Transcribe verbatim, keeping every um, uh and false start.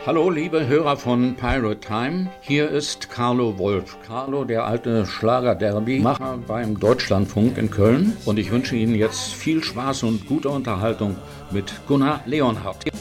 Hallo liebe Hörer von Pirate Time, hier ist Carlo Wolf. Carlo, der alte Schlager-Derby-Macher beim Deutschlandfunk in Köln. Und ich wünsche Ihnen jetzt viel Spaß und gute Unterhaltung mit Gunnar Leonhardt.